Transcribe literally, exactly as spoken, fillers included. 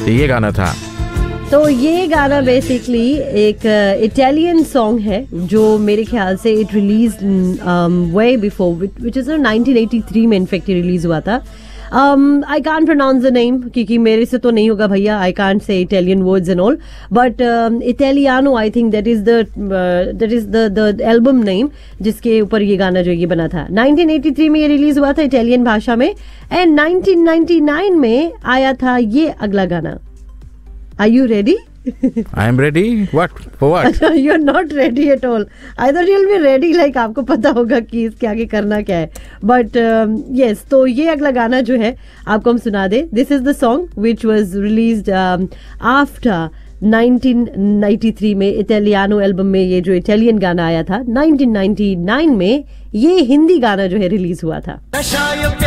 ये गाना था। तो ये गाना बेसिकली एक इटालियन uh, सॉन्ग है जो मेरे ख्याल से it release way before, which is nineteen eighty three में इनफेक्ट रिलीज हुआ था। I can't pronounce the name क्योंकि मेरे से तो नहीं होगा भैया, I can't say Italian words and all, but Italiano I think that is the that is the the album name जिसके ऊपर ये गाना जो ये बना था। नाइनटीन एटी थ्री में ये रिलीज हुआ था इटालियन भाषा में, एंड नाइनटीन नाइंटी नाइन में आया था ये अगला गाना। Are you ready? I am ready. What? For what? You're not ready at all. I thought you'll be ready. Like आपको पता होगा कि इसके आगे करना क्या है. But um, yes, तो ये अगला गाना जो है आपको हम सुना दे. This is the song which was released um, after nineteen ninety three में इटालियानो एल्बम में ये जो इटालियन गाना आया था। नाइनटीन नाइंटी नाइन में ये हिंदी गाना जो है रिलीज हुआ था।